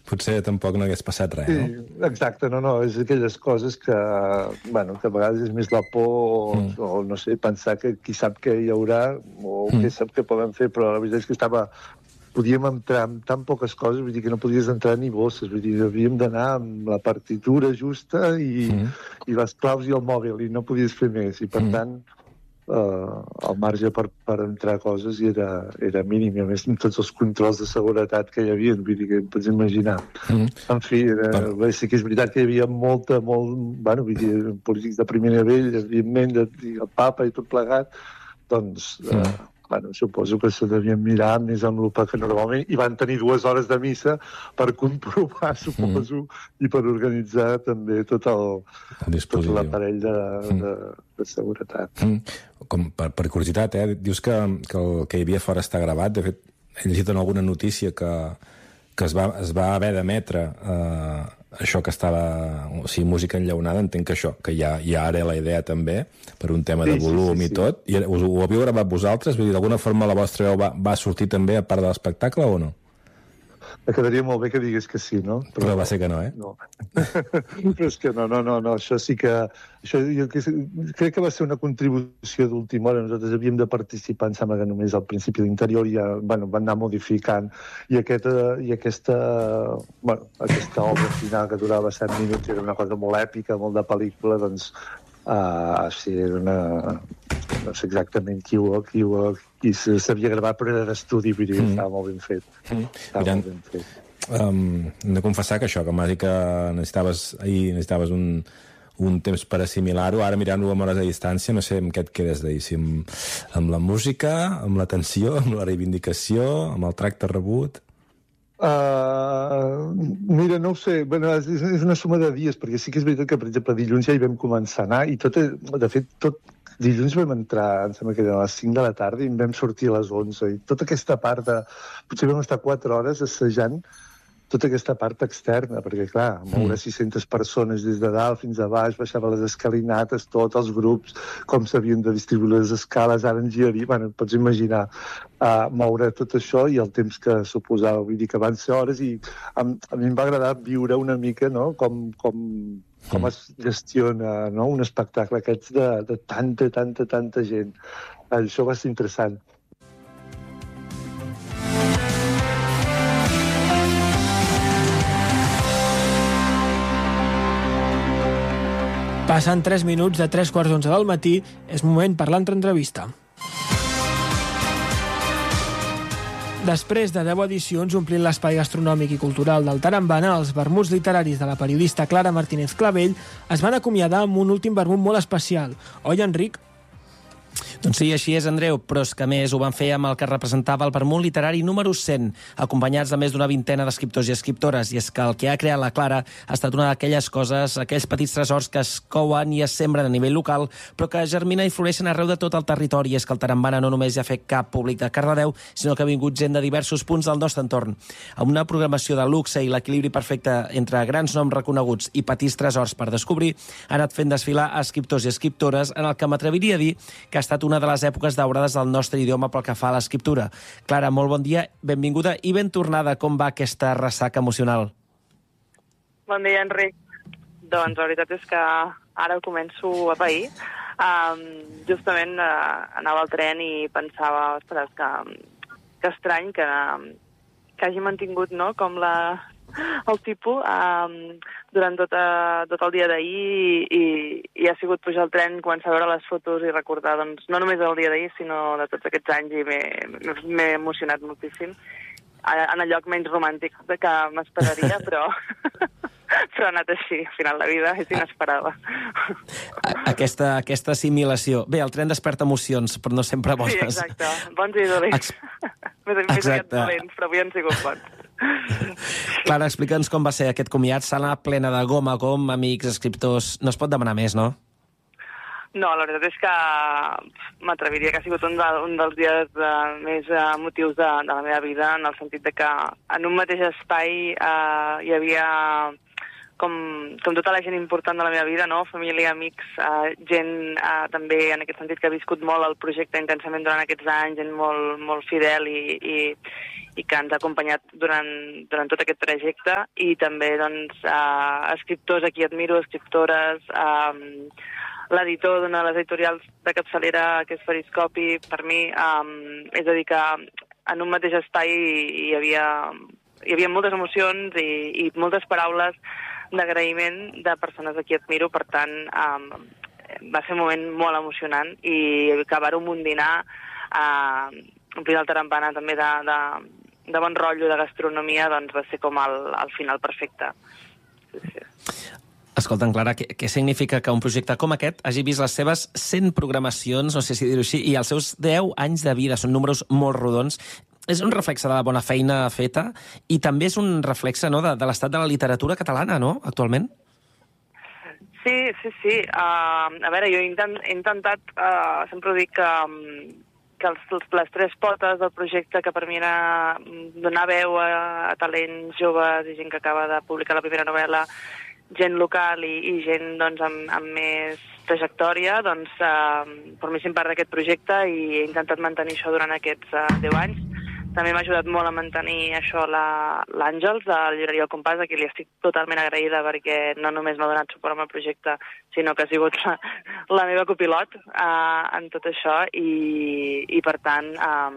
potser tampoc no hagués passat res, no? Sí, exacte, no, és aquelles coses que a vegades és més la por o no sé, pensar que qui sap què hi haurà o què sap què poden fer, però la veritat és que podíem entrar amb tan poques coses, vull dir que no podies entrar ni bosses, vull dir, havíem d'anar amb la partitura justa i les claus i el mòbil, i no podies fer més, i per tant el marge per entrar coses era mínim, i a més amb tots els controls de seguretat que hi havia, vull dir que em pots imaginar. En fi, sí que és veritat que hi havia vull dir, polítics de primer nivell, evidentment, el papa i tot plegat, doncs suposo que se devien mirar més amb lupa que normalment, i van tenir 2 hores de missa per comprovar, suposo, i per organitzar també tot l'aparell de seguretat. Com per curiositat, dius que el que hi havia fora està gravat. De fet, he llegit en alguna notícia que es va haver d'emetre això que estava... O sigui, música enllaunada, entenc que això, que ja era la idea també, per un tema de volum i tot. I ho havíeu gravat vosaltres? Vull dir, d'alguna forma la vostra veu va sortir també a part de l'espectacle o no? Quedaria molt bé que digués que sí, no? Però va ser que no, No. Però és que no, això sí que... crec que va ser una contribució d'última hora. Nosaltres havíem de participar, em sembla que només al principi d'interior ja van anar modificant. I aquesta obra final que durava 7 minuts era una cosa molt èpica, molt de pel·lícula, doncs era una... No sé exactament qui s'havia gravat, però era d'estudi, vull dir, estava molt ben fet. Hem de confessar que això, que m'ha dit que necessitaves un temps per assimilar-ho. Ara, mirant-ho amb hores de distància, no sé amb què et quedes d'ahir, si amb la música, amb la tensió, amb la reivindicació, amb el tracte rebut... Mira, no ho sé, és una suma de dies, perquè sí que és veritat que, per exemple, dilluns ja hi vam començar a anar, i de fet, dilluns vam entrar, em sembla que era a les 5 de la tarda, i vam sortir a les 11, i tota aquesta part potser vam estar 4 hores assajant tota aquesta part externa, perquè, clar, moure 600 persones des de dalt fins a baix, baixar les escalinates, tots els grups, com s'havien de distribuir les escales, ara en giraria, pots imaginar moure tot això i el temps que suposava, vull dir que van ser hores, i a mi em va agradar viure una mica, no?, com es gestiona, no?, un espectacle aquests de tanta gent. Això va ser interessant. Passant 3 minuts de 3:15 del matí, és moment per l'entrevista. Després de 10 edicions omplint l'espai gastronòmic i cultural del Tarambana, els vermuts literaris de la periodista Clara Martínez Clavell es van acomiadar amb un últim vermut molt especial. Oi, Enric? Doncs sí, així és, Andreu, però és que a més ho van fer amb el que representava el vermut literari número 100, acompanyats de més d'una vintena d'escriptors i escriptores, i és que el que ha creat la Clara ha estat una d'aquelles coses, aquells petits tresors que es couen i es sembren a nivell local, però que germinen i floreixen arreu de tot el territori. I és que el Tarambana no només hi ha fet cap públic de Cardedeu, sinó que ha vingut gent de diversos punts del nostre entorn. Amb una programació de luxe i l'equilibri perfecte entre grans noms reconeguts i petits tresors per descobrir, ha anat fent desfilar escriptors i escriptores en el que m'atreviria a dir que ha estat una de les èpoques daurades del nostre idioma pel que fa a l'escriptura. Clara, molt bon dia, benvinguda i ben tornada. Com va aquesta ressaca emocional? Bon dia, Enric. Doncs la veritat és que ara ho començo a pair. Justament anava al tren i pensava, ostres, que estrany que hagi mantingut, no?, com el tipus durant tot el dia d'ahir, i ha sigut pujar al tren, començar a veure les fotos i recordar, doncs, no només el dia d'ahir, sinó de tots aquests anys, i m'he emocionat moltíssim en el lloc menys romàntic que m'esperaria, però ha anat així. Al final la vida és inesperada. Aquesta assimilació. Bé, el tren desperta emocions, però no sempre bones. Sí, exacte. Bons i dolents. Més aviat dolents, però avui han sigut bons. Clara, explica'ns com va ser aquest comiat. Sala plena de gom a gom, amics, escriptors... No es pot demanar més, no? No, la veritat és que m'atreviria que ha sigut un dels dies més emotius de la meva vida, en el sentit de que en un mateix espai hi havia com tota la gent important de la meva vida, no? Família, amics, gent també en aquest sentit que ha viscut molt el projecte intensament durant aquests anys, gent molt, molt fidel i que ens ha acompanyat durant tot aquest trajecte, i també doncs, escriptors a qui admiro, escriptores, l'editor d'una de les editorials de capçalera, que és Periscopi, per mi, és a dir, que en un mateix espai hi havia moltes emocions i moltes paraules d'agraïment de persones a qui admiro, per tant, va ser un moment molt emocionant, i acabar-ho amb un dinar, omplint el Tarambana també de bon rotllo, de gastronomia, doncs va ser com el final perfecte. Sí. Escolta'm, Clara, què significa que un projecte com aquest hagi vist les seves 100 programacions, no sé si dir-ho així, i els seus 10 anys de vida? Són números molt rodons. És un reflexe de la bona feina feta i també és un reflexe, no, de l'estat de la literatura catalana, no?, actualment? Sí. A veure, jo he intentat, sempre ho dic, que les tres potes del projecte, que per mi era donar veu a talents joves i gent que acaba de publicar la primera novel·la, gent local i gent doncs, amb més trajectòria, doncs per mi sempre part d'aquest projecte, i he intentat mantenir això durant aquests 10 anys. També m'ha ajudat molt a mantenir això l'Àngels, de la llibreria El Compàs, a qui li estic totalment agraïda, perquè no només m'ha donat suport amb el projecte, sinó que ha sigut la meva copilot en tot això, i per tant,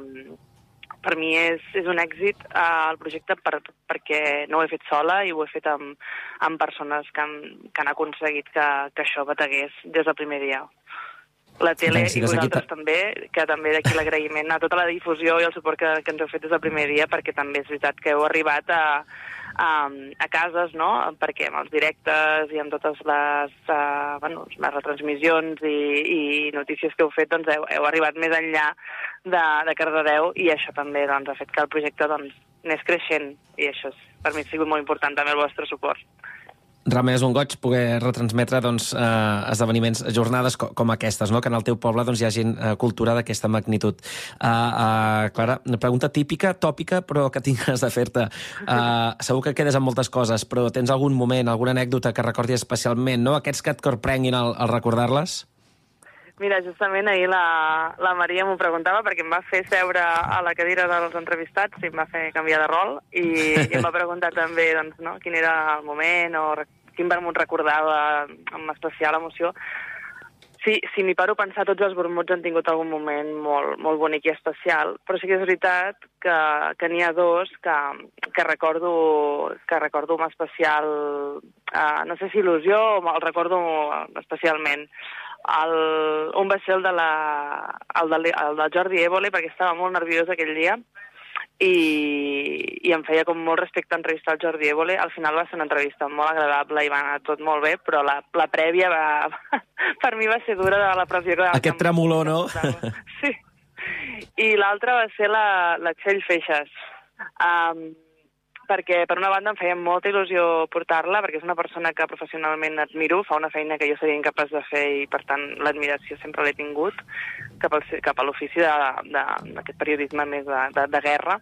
per mi és un èxit el projecte, perquè no ho he fet sola i ho he fet amb persones que han aconseguit que això bategués des del primer dia. La tele i vosaltres també, que també d'aquí l'agraïment a tota la difusió i el suport que ens heu fet des del primer dia, perquè també és veritat que heu arribat a cases, no?, perquè amb els directes i amb totes les retransmissions i notícies que heu fet, doncs heu arribat més enllà de Cardedeu, i això també doncs, ha fet que el projecte doncs, anés creixent, i això per mi ha sigut molt important, també el vostre suport. Realment és un goig poder retransmetre doncs, esdeveniments, jornades com aquestes, no?, que en el teu poble doncs, hi ha gent cultura d'aquesta magnitud. Clara, una pregunta típica, tòpica, però que tinc ganes de fer-te. Segur que quedes amb moltes coses, però tens algun moment, alguna anècdota que recordis especialment, no?, aquests que et corprenguin al recordar-les? Mira, justament ahir la Maria m'ho preguntava, perquè em va fer seure a la cadira dels entrevistats i em va fer canviar de rol, i em va preguntar també doncs, no, quin era el moment o quin vermut recordava amb especial emoció. Sí, si m'hi paro a pensar, tots els vermuts han tingut algun moment molt, molt bonic i especial, però sí que és veritat que n'hi ha dos que recordo amb especial, no sé si il·lusió, o el recordo especialment. Un va ser el del Jordi Évole, perquè estava molt nerviós aquell dia i em feia com molt respecte entrevistar el Jordi Évole. Al final va ser una entrevista molt agradable i va anar tot molt bé, però la prèvia per mi va ser dura, de la pressió que... Aquest tremolor, no? Sí. I l'altre va ser la Txell Feixas. Perquè, per una banda, em feia molta il·lusió portar-la, perquè és una persona que professionalment admiro, fa una feina que jo seria incapaç de fer i, per tant, l'admiració sempre l'he tingut cap a l'ofici d'aquest periodisme més de guerra.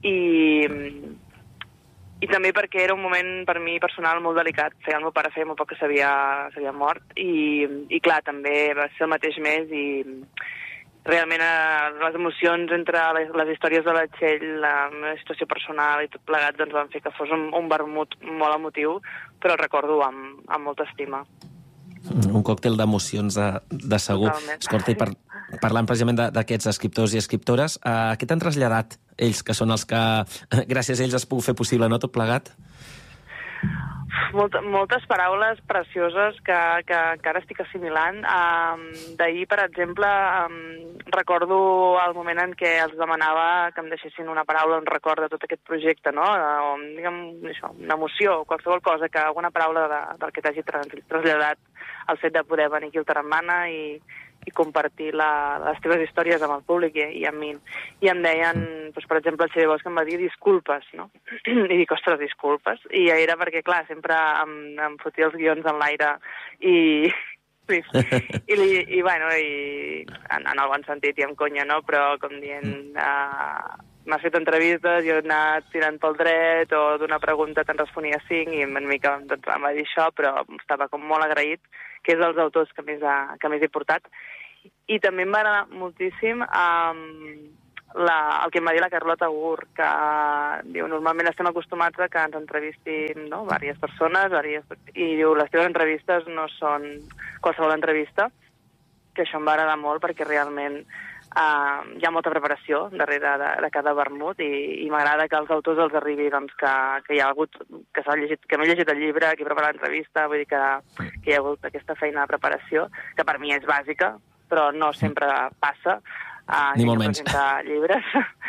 I també perquè era un moment, per mi, personal molt delicat. El meu pare feia molt poc que s'havia mort, i clar, també va ser el mateix mes, i realment les emocions entre les històries de la Txell, la meva situació personal i tot plegat, doncs van fer que fos un vermut molt emotiu, però el recordo amb molta estima. Un còctel d'emocions de segur. Totalment. Escolta, i parlant precisament d'aquests escriptors i escriptores, què t'han traslladat ells, que són els que, gràcies a ells, es pugui fer possible, no, tot plegat? Moltes paraules precioses que encara estic assimilant. D'ahir, per exemple, recordo el moment en què els demanava que em deixessin una paraula, un record de tot aquest projecte, no? O, diguem, això, una emoció, qualsevol cosa, alguna paraula del que t'hagi traslladat el fet de poder venir aquí al Tarambana i compartir les teves històries amb el públic i amb mi. I em deien, doncs, per exemple, el Xavier Bosch em va dir disculpes, no? I dic, ostres, disculpes? I era perquè, clar, sempre em fotia els guions en l'aire i bueno, en el bon sentit i amb conya, no? Però com dient, m'has fet entrevistes, jo he anat tirant pel dret, o d'una pregunta te'n responia 5, i una mica doncs, em va dir això, però estava com molt agraït, que és dels autors que més he portat. I també em va agradar moltíssim el que em va dir la Carlota Gur, que diu, normalment estem acostumats a que ens entrevistin diverses persones, i diu, les teves entrevistes no són qualsevol entrevista, que això em va agradar molt perquè realment hi ha molta preparació darrere de cada vermut, i m'agrada que als autors els arribi doncs, que hi ha hagut, que m'he llegit el llibre, que he preparat l'entrevista, vull dir que hi ha hagut aquesta feina de preparació, que per mi és bàsica, però no sempre passa. Ni molt menys. Llibres.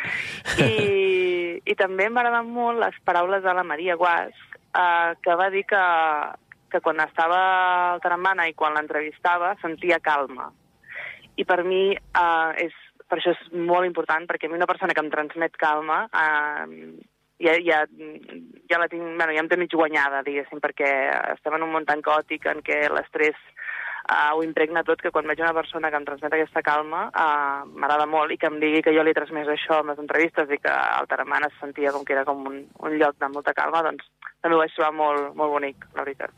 I també em va agradar molt les paraules de la Maria Guas, que va dir que quan estava al Tarambana i quan l'entrevistava sentia calma. I per mi per això és molt important, perquè a mi una persona que em transmet calma ja la tinc, ja em té mig guanyada, diguéssim, perquè estem en un món tan caòtic en què l'estrès ho impregna tot, que quan veig una persona que em transmet aquesta calma m'agrada molt, i que em digui que jo li he transmès això amb les entrevistes i que el Tarambana es sentia com que era com un lloc de molta calma, doncs també ho vaig trobar molt, molt bonic, la veritat.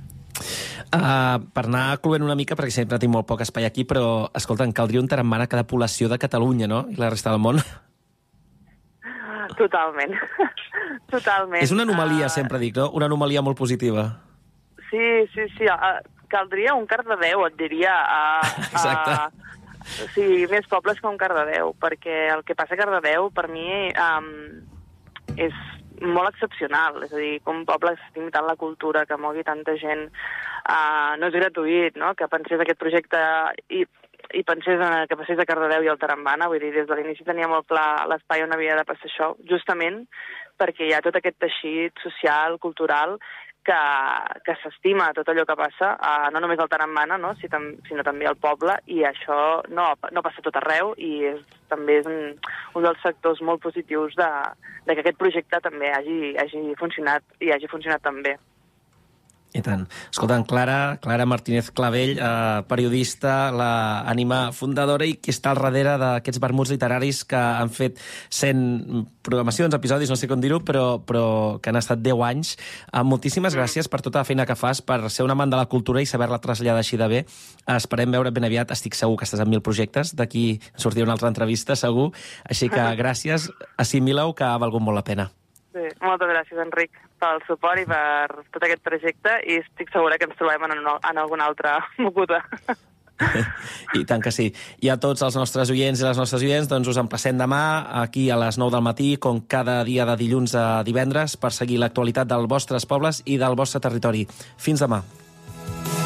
Per anar cloent una mica, perquè sempre tinc molt poc espai aquí, però, escolta, en caldria un Tarambana a cada població de Catalunya, no? I la resta del món. Totalment. Totalment. És una anomalia, sempre dic, no? Una anomalia molt positiva. Sí. Caldria un Cardedeu, et diria. Exacte. Sí, més pobles que un Cardedeu, perquè el que passa a Cardedeu, per mi, és molt excepcional. És a dir, que un poble s'estimi tant la cultura, que mogui tanta gent, no és gratuït, no?, que pensés aquest projecte i pensés que passés a Cardedeu i al Tarambana. Vull dir, des de l'inici tenia molt clar l'espai on havia de passar això, justament perquè hi ha tot aquest teixit social, cultural, que s'estima tot allò que passa, no només al Tarambana, no?, sinó també al poble, i això no passa tot arreu, i també és un dels sectors molt positius de que aquest projecte també hagi funcionat, i hagi funcionat tan bé. I tant. Escolta, en Clara Martínez Clavell, periodista, l'ànima fundadora i qui està al darrere d'aquests vermuts literaris que han fet 100 programacions, episodis, no sé com dir-ho, però que han estat 10 anys. Moltíssimes gràcies per tota la feina que fas, per ser un amant de la cultura i saber-la traslladar així de bé. Esperem veure ben aviat, estic segur que estàs en 1000 projectes, d'aquí sortirà una altra entrevista, segur. Així que gràcies, assimila-ho, que ha valgut molt la pena. Sí, moltes gràcies, Enric, pel suport i per tot aquest projecte, i estic segura que ens trobem en alguna altra moguda. I tant que sí. I a tots els nostres oients i les nostres oients, doncs us emplacem demà aquí a les 9 del matí, com cada dia de dilluns a divendres, per seguir l'actualitat dels vostres pobles i del vostre territori. Fins demà.